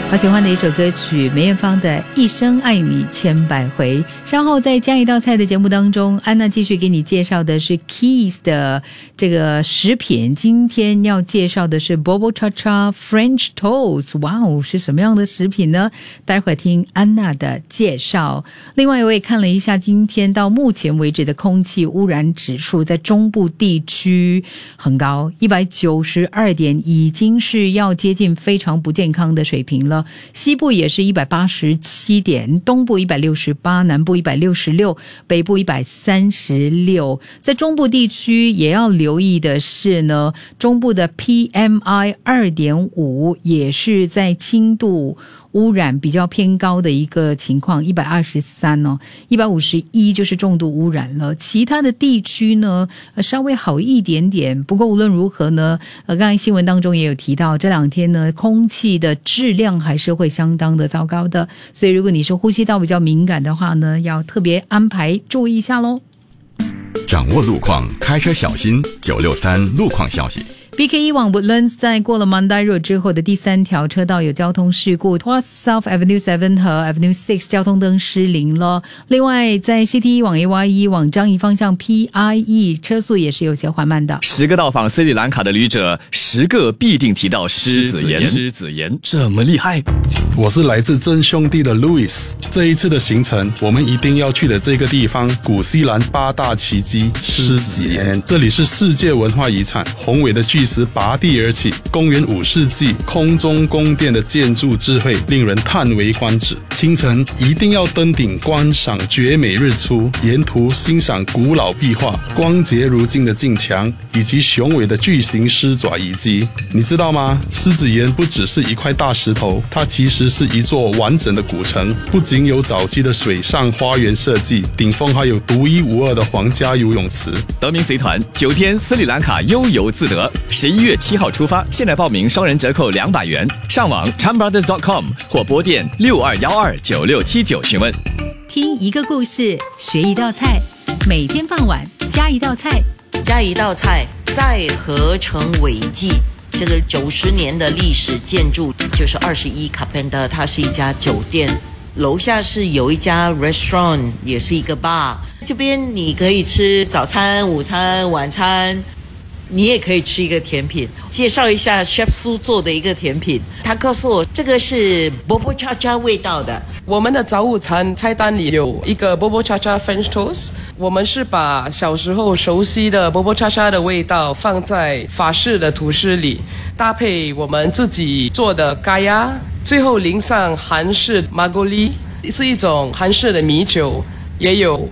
好喜欢的一首歌曲，梅艳芳的《一生爱你千百回》。稍后在加一道菜的节目当中，安娜继续给你介绍的是 Keys 的这个食品。今天要介绍的是 Bubble Cha Cha French Toast。哇哦，是什么样的食品呢？待会儿听安娜的介绍。另外我也看了一下今天到目前为止的空气污染指数，在中部地区很高，192点，已经是要接近非常不健康的水平了。西部也是187点，东部168，南部166，北部136。在中部地区也要留意的是呢，中部的 PMI 2.5 也是在轻度污染比较偏高的一个情况，123哦，151就是重度污染了。其他的地区呢，稍微好一点点。不过无论如何呢，刚才新闻当中也有提到，这两天呢，空气的质量还是会相当的糟糕的。所以如果你是呼吸道比较敏感的话呢，要特别安排注意一下咯。 掌握路况，开车小心。963路况消息。 BK1 往 Woodlands 在过了 Mandai Road 之后的第3条车道有交通事故， Tuas South Avenue 7和 Avenue 6交通灯失灵了。另外在 CT1 往 AY1 往樟宜方向 PIE 车速也是有些缓慢的。 10个到访斯里兰卡的旅者，10个必定提到狮子岩。狮子岩这么厉害？ 我是来自真兄弟的 Louis。 这一次的行程我们一定要去的这个地方，古西兰8大奇迹狮子岩，这里是世界文化遗产，宏伟的巨石拔地而起，公元5世纪空中宫殿的建筑智慧令人叹为观止。清晨一定要登顶观赏绝美日出，沿途欣赏古老壁画、光洁如镜的镜墙以及雄伟的巨型狮爪遗迹。你知道吗？狮子岩不只是一块大石头，它其实是一座完整的古城，不仅有早期的水上花园设计，顶峰还有独一无二的皇家游泳池。 德明随团9天斯里兰卡悠游自得，11月7号出发，现在报名双人折扣200元，上网 chanbrothers.com 或拨电62129679询问。 听一个故事，学一道菜，每天傍晚加一道菜。 加一道菜，在合成伟记这个90年的历史建筑，就是21 Kapenda， 它是一家酒店，楼下是有一家 restaurant， 也是一个 bar。 这边你可以吃早餐、午餐、晚餐，你也可以吃一个甜品。介绍一下 Chef 苏做的一个甜品，他告诉我这个是 Bubble Cha Cha 味道的。 我们的早午餐菜单里有一个 Bubble Cha Cha French Toast， 我们是把小时候熟悉的 Bubble Cha Cha 的味道放在法式的吐司里，搭配我们自己做的咖椰，最后淋上韩式 Margoli， 是一种韩式的米酒，也有